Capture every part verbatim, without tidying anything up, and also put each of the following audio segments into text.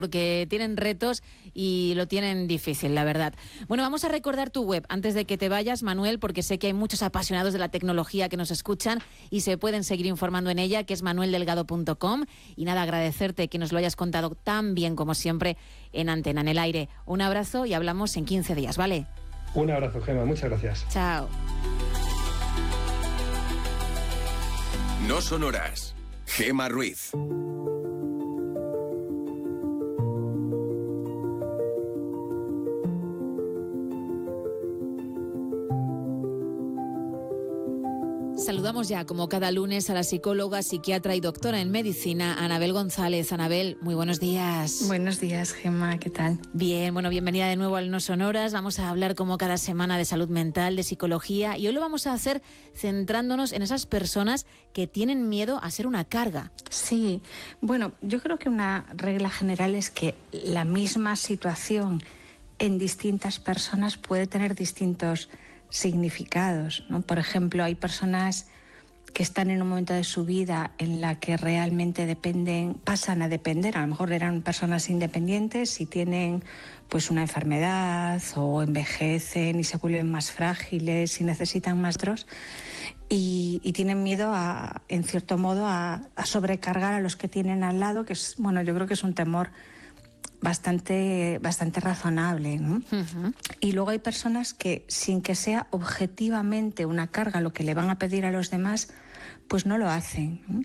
porque tienen retos y lo tienen difícil, la verdad. Bueno, vamos a recordar tu web antes de que te vayas, Manuel, porque sé que hay muchos apasionados de la tecnología que nos escuchan y se pueden seguir informando en ella, que es manuel delgado punto com. Y nada, agradecerte que nos lo hayas contado tan bien como siempre en Antena, en el aire. Un abrazo y hablamos en quince días, ¿vale? Un abrazo, Gemma, muchas gracias. Chao. No son horas. Gemma Ruiz. Saludamos ya, como cada lunes, a la psicóloga, psiquiatra y doctora en medicina, Anabel González. Anabel, muy buenos días. Buenos días, Gemma, ¿qué tal? Bien, bueno, bienvenida de nuevo al No Son Horas. Vamos a hablar, como cada semana, de salud mental, de psicología, y hoy lo vamos a hacer centrándonos en esas personas que tienen miedo a ser una carga. Sí, bueno, yo creo que una regla general es que la misma situación en distintas personas puede tener distintos significados, ¿no? Por ejemplo, hay personas que están en un momento de su vida en la que realmente dependen, pasan a depender, a lo mejor eran personas independientes y tienen pues una enfermedad o envejecen y se vuelven más frágiles y necesitan más otros y, y tienen miedo a, en cierto modo, a, a sobrecargar a los que tienen al lado, que es, bueno, yo creo que es un temor bastante, bastante razonable, ¿no? Uh-huh. Y luego hay personas que, sin que sea objetivamente una carga lo que le van a pedir a los demás, pues no lo hacen, ¿no?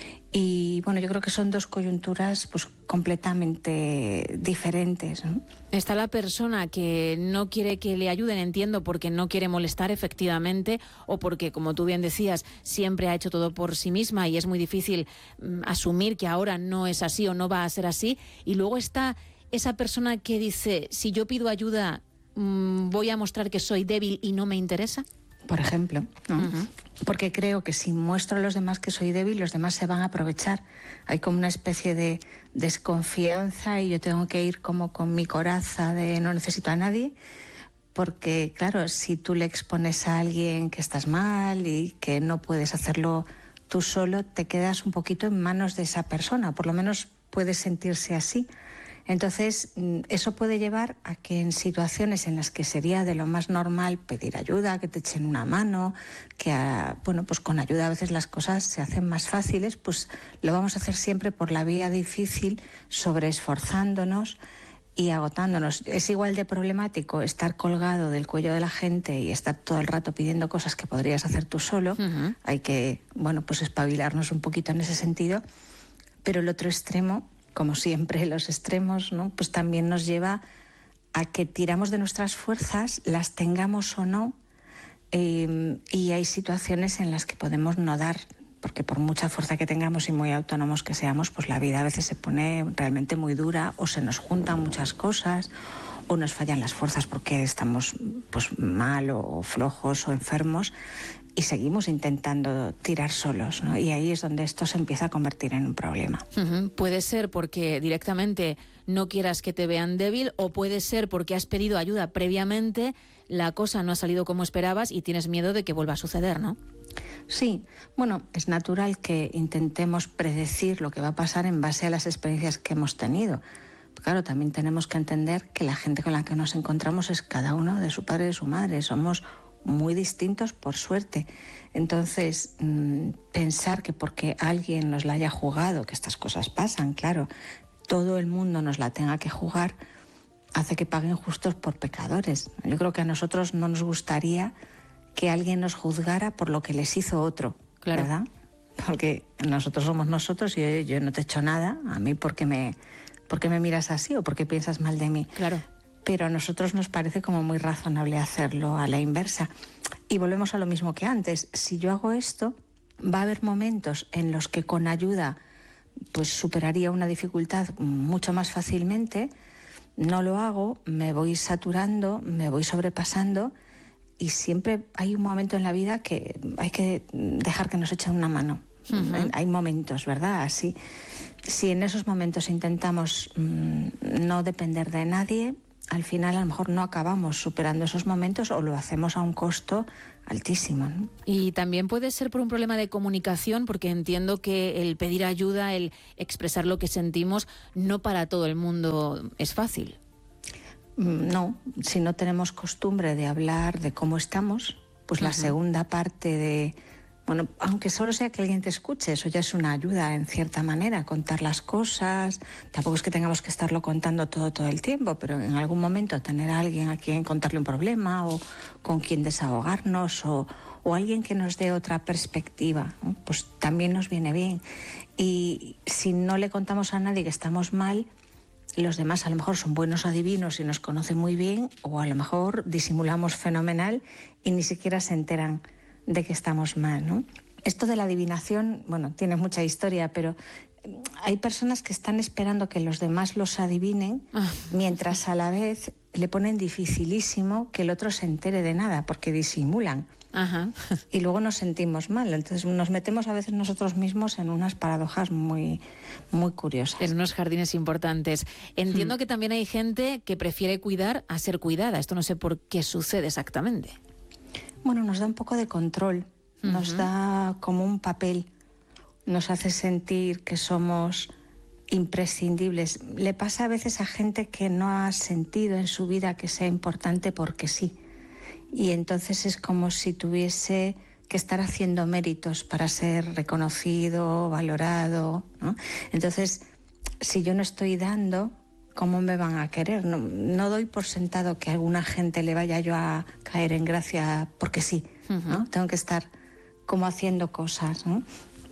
Y bueno, yo creo que son dos coyunturas pues completamente diferentes, ¿no? Está la persona que no quiere que le ayuden, entiendo, porque no quiere molestar efectivamente, o porque, como tú bien decías, siempre ha hecho todo por sí misma y es muy difícil mm, asumir que ahora no es así o no va a ser así. Y luego está esa persona que dice, si yo pido ayuda, mmm, voy a mostrar que soy débil y no me interesa. Por ejemplo, ¿no? Uh-huh. Porque creo que si muestro a los demás que soy débil, los demás se van a aprovechar. Hay como una especie de desconfianza y yo tengo que ir como con mi coraza de no necesito a nadie, porque claro, si tú le expones a alguien que estás mal y que no puedes hacerlo tú solo, te quedas un poquito en manos de esa persona, por lo menos puede sentirse así. Entonces, eso puede llevar a que en situaciones en las que sería de lo más normal pedir ayuda, que te echen una mano, que a, bueno, pues con ayuda a veces las cosas se hacen más fáciles, pues lo vamos a hacer siempre por la vía difícil, sobreesforzándonos y agotándonos. Es igual de problemático estar colgado del cuello de la gente y estar todo el rato pidiendo cosas que podrías hacer tú solo. Uh-huh. Hay que, bueno, pues espabilarnos un poquito en ese sentido, pero el otro extremo, como siempre los extremos, ¿no? Pues también nos lleva a que tiramos de nuestras fuerzas, las tengamos o no, eh, y hay situaciones en las que podemos no dar, porque por mucha fuerza que tengamos y muy autónomos que seamos, pues la vida a veces se pone realmente muy dura, o se nos juntan muchas cosas, o nos fallan las fuerzas porque estamos pues mal o flojos o enfermos, y seguimos intentando tirar solos, ¿no? Y ahí es donde esto se empieza a convertir en un problema. Uh-huh. Puede ser porque directamente no quieras que te vean débil, o puede ser porque has pedido ayuda previamente, la cosa no ha salido como esperabas y tienes miedo de que vuelva a suceder, ¿no? Sí, bueno, es natural que intentemos predecir lo que va a pasar en base a las experiencias que hemos tenido. Claro, también tenemos que entender que la gente con la que nos encontramos es cada uno de su padre y de su madre. Somos muy distintos, por suerte. Entonces, mmm, pensar que porque alguien nos la haya jugado, que estas cosas pasan, claro, todo el mundo nos la tenga que jugar, hace que paguen justos por pecadores. Yo creo que a nosotros no nos gustaría que alguien nos juzgara por lo que les hizo otro, claro. ¿Verdad? Porque nosotros somos nosotros y yo, yo no te he hecho nada, a mí porque me, porque me miras así o porque piensas mal de mí. Claro. Pero a nosotros nos parece como muy razonable hacerlo a la inversa. Y volvemos a lo mismo que antes. Si yo hago esto, va a haber momentos en los que con ayuda pues superaría una dificultad mucho más fácilmente. No lo hago, me voy saturando, me voy sobrepasando, y siempre hay un momento en la vida que hay que dejar que nos echen una mano. Uh-huh. Hay momentos, ¿verdad? Así, si en esos momentos intentamos mmm, no depender de nadie, al final a lo mejor no acabamos superando esos momentos o lo hacemos a un costo altísimo, ¿no? Y también puede ser por un problema de comunicación, porque entiendo que el pedir ayuda, el expresar lo que sentimos, no para todo el mundo es fácil. No, si no tenemos costumbre de hablar de cómo estamos, pues uh-huh. la segunda parte de... Bueno, aunque solo sea que alguien te escuche, eso ya es una ayuda en cierta manera, contar las cosas. Tampoco es que tengamos que estarlo contando todo todo el tiempo, pero en algún momento tener a alguien a quien contarle un problema o con quien desahogarnos o, o alguien que nos dé otra perspectiva, ¿no? Pues también nos viene bien. Y si no le contamos a nadie que estamos mal, los demás a lo mejor son buenos adivinos y nos conocen muy bien, o a lo mejor disimulamos fenomenal y ni siquiera se enteran de que estamos mal, ¿no? Esto de la adivinación, bueno, tiene mucha historia, pero hay personas que están esperando que los demás los adivinen, ah. mientras a la vez le ponen dificilísimo que el otro se entere de nada, porque disimulan. Ajá. Y luego nos sentimos mal. Entonces nos metemos a veces nosotros mismos en unas paradojas muy, muy curiosas. En unos jardines importantes. Entiendo hmm. que también hay gente que prefiere cuidar a ser cuidada. Esto no sé por qué sucede exactamente. Bueno, nos da un poco de control, uh-huh. nos da como un papel, nos hace sentir que somos imprescindibles. Le pasa a veces a gente que no ha sentido en su vida que sea importante porque sí. Y entonces es como si tuviese que estar haciendo méritos para ser reconocido, valorado, ¿no? Entonces, si yo no estoy dando, ¿cómo me van a querer? No, no doy por sentado que a alguna gente le vaya yo a caer en gracia porque sí, ¿no? Uh-huh. Tengo que estar como haciendo cosas, ¿no?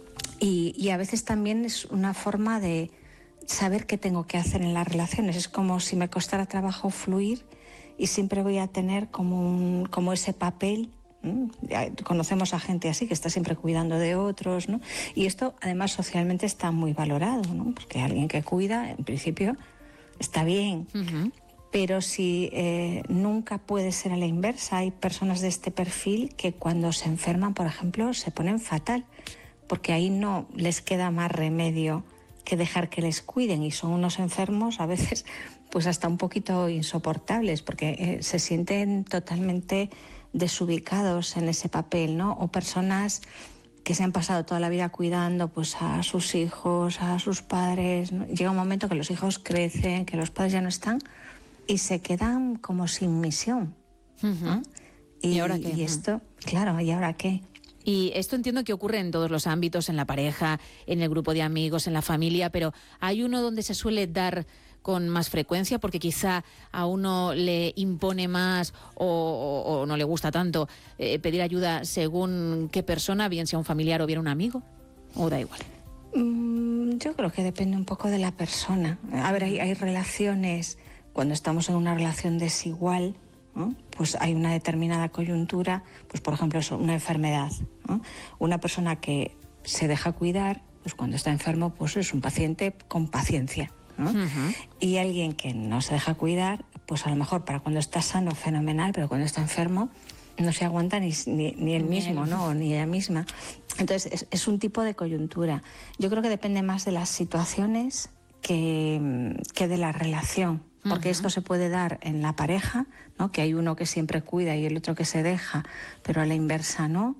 Y, y a veces también es una forma de saber qué tengo que hacer en las relaciones. Es como si me costara trabajo fluir y siempre voy a tener como, un, como ese papel. ¿Mm? Conocemos a gente así que está siempre cuidando de otros, ¿no? Y esto además socialmente está muy valorado, ¿no? Porque alguien que cuida, en principio, está bien, uh-huh. pero si eh, nunca puede ser a la inversa. Hay personas de este perfil que cuando se enferman, por ejemplo, se ponen fatal, porque ahí no les queda más remedio que dejar que les cuiden, y son unos enfermos a veces pues hasta un poquito insoportables, porque eh, se sienten totalmente desubicados en ese papel, ¿no? O personas que se han pasado toda la vida cuidando pues a sus hijos, a sus padres, ¿no? Llega un momento que los hijos crecen, que los padres ya no están y se quedan como sin misión, ¿no? Uh-huh. y, ¿Y ahora qué? Y esto, claro, ¿y ahora qué? Y esto entiendo que ocurre en todos los ámbitos, en la pareja, en el grupo de amigos, en la familia, pero ¿hay uno donde se suele dar con más frecuencia porque quizá a uno le impone más o, o, o no le gusta tanto eh, pedir ayuda según qué persona, bien sea un familiar o bien un amigo? ¿O da igual? Mm, yo creo que depende un poco de la persona. A ver, hay, hay relaciones, cuando estamos en una relación desigual, ¿no? Pues hay una determinada coyuntura, pues por ejemplo eso, una enfermedad, ¿no? Una persona que se deja cuidar, pues cuando está enfermo, pues es un paciente con paciencia, ¿no? Uh-huh. Y alguien que no se deja cuidar, pues a lo mejor para cuando está sano, fenomenal, pero cuando está enfermo no se aguanta ni, ni, ni él mismo, ¿no? O ni ella misma. Entonces es, es un tipo de coyuntura. Yo creo que depende más de las situaciones que, que de la relación, porque uh-huh. esto se puede dar en la pareja, ¿no? Que hay uno que siempre cuida y el otro que se deja, pero a la inversa no.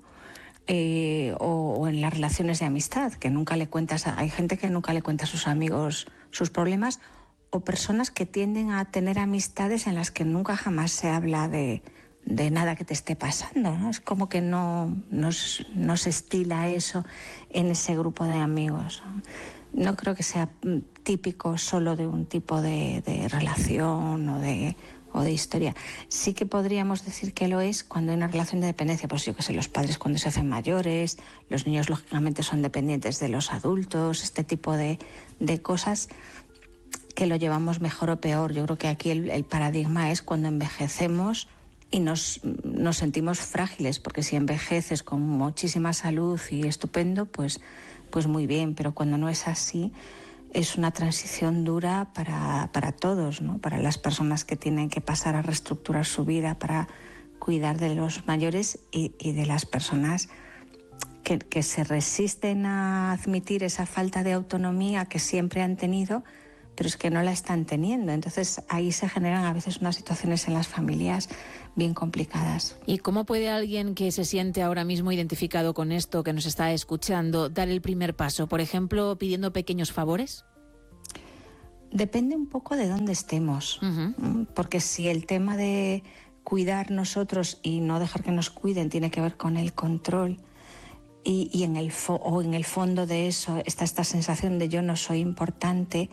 Eh, o, o en las relaciones de amistad, que nunca le cuentas a, hay gente que nunca le cuenta a sus amigos sus problemas, o personas que tienden a tener amistades en las que nunca jamás se habla de, de nada que te esté pasando, ¿no? Es como que no, no, no se estila eso en ese grupo de amigos. No creo que sea típico solo de un tipo de, de relación o de... o de historia. Sí que podríamos decir que lo es cuando hay una relación de dependencia, pues yo que sé, los padres cuando se hacen mayores, los niños lógicamente son dependientes de los adultos, este tipo de, de cosas que lo llevamos mejor o peor. Yo creo que aquí el, el paradigma es cuando envejecemos y nos, nos sentimos frágiles, porque si envejeces con muchísima salud y estupendo, pues, pues muy bien, pero cuando no es así, es una transición dura para, para todos, ¿no? Para las personas que tienen que pasar a reestructurar su vida para cuidar de los mayores y, y de las personas que, que se resisten a admitir esa falta de autonomía que siempre han tenido, pero es que no la están teniendo. Entonces ahí se generan a veces unas situaciones en las familias bien complicadas. ¿Y cómo puede alguien que se siente ahora mismo identificado con esto, que nos está escuchando, dar el primer paso? Por ejemplo, pidiendo pequeños favores. Depende un poco de dónde estemos, uh-huh. porque si el tema de cuidar nosotros y no dejar que nos cuiden tiene que ver con el control y, y en el fo- o en el fondo de eso está esta sensación de yo no soy importante,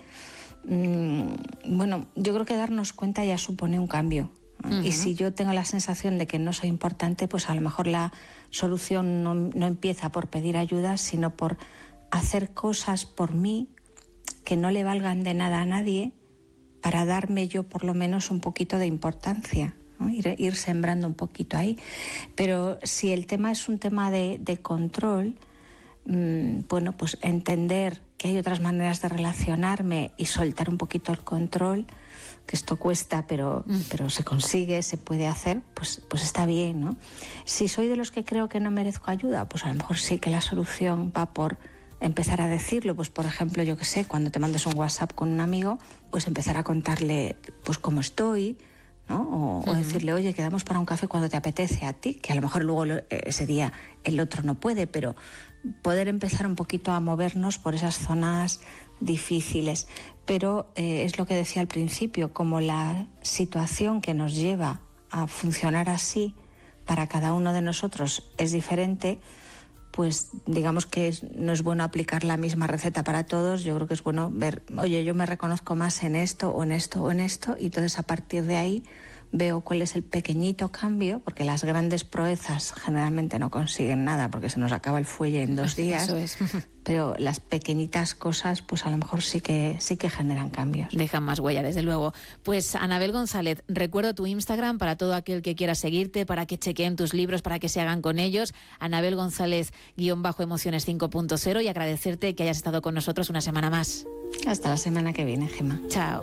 mmm, bueno, yo creo que darnos cuenta ya supone un cambio. Uh-huh. Y si yo tengo la sensación de que no soy importante, pues a lo mejor la solución no, no empieza por pedir ayuda, sino por hacer cosas por mí que no le valgan de nada a nadie para darme yo por lo menos un poquito de importancia, ¿no? Ir, ir sembrando un poquito ahí. Pero si el tema es un tema de, de control, mmm, bueno, pues entender que hay otras maneras de relacionarme y soltar un poquito el control, que esto cuesta, pero, pero se consigue, se puede hacer, pues, pues está bien, ¿no? Si soy de los que creo que no merezco ayuda, pues a lo mejor sí que la solución va por empezar a decirlo. Pues por ejemplo, yo qué sé, cuando te mandes un WhatsApp con un amigo, pues empezar a contarle pues cómo estoy, ¿no? O, uh-huh. o decirle, oye, quedamos para un café cuando te apetece a ti, que a lo mejor luego lo, ese día el otro no puede, pero poder empezar un poquito a movernos por esas zonas difíciles. Pero eh, es lo que decía al principio, como la situación que nos lleva a funcionar así para cada uno de nosotros es diferente, pues digamos que es, no es bueno aplicar la misma receta para todos. Yo creo que es bueno ver, oye, yo me reconozco más en esto o en esto o en esto, y entonces a partir de ahí veo cuál es el pequeñito cambio, porque las grandes proezas generalmente no consiguen nada porque se nos acaba el fuelle en dos días. Eso es. Pero las pequeñitas cosas pues a lo mejor sí que sí que generan cambios. Dejan más huella, desde luego. Pues Anabel González, recuerdo tu Instagram para todo aquel que quiera seguirte, para que chequeen tus libros, para que se hagan con ellos. Anabel González, guión bajo emociones cinco punto cero, y agradecerte que hayas estado con nosotros una semana más. Hasta la semana que viene, Gemma. Chao.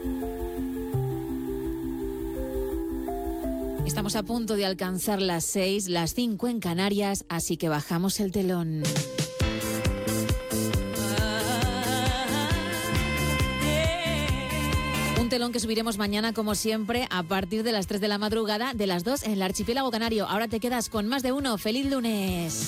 Estamos a punto de alcanzar las seis, las cinco en Canarias, así que bajamos el telón. Un telón que subiremos mañana, como siempre, a partir de las tres de la madrugada, de las dos en el archipiélago canario. Ahora te quedas con Más de Uno. ¡Feliz lunes!